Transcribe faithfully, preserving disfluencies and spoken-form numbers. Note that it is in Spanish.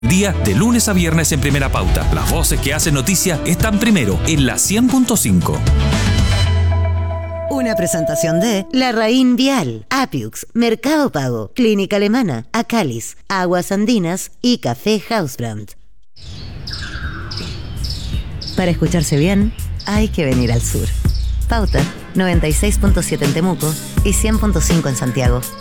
Día de lunes a viernes en Primera Pauta. Las voces que hacen noticia están primero en la cien punto cinco. Una presentación de La Raín Vial, Apiux, Mercado Pago, Clínica Alemana, Acalis, Aguas Andinas y Café Hausbrand. Para escucharse bien, hay que venir al sur. Pauta, noventa y seis punto siete en Temuco y cien punto cinco en Santiago.